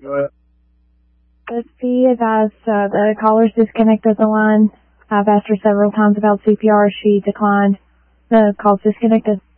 Go ahead. Be advised, the caller's disconnected the line. I've asked her several times about CPR. She declined. The call's disconnected.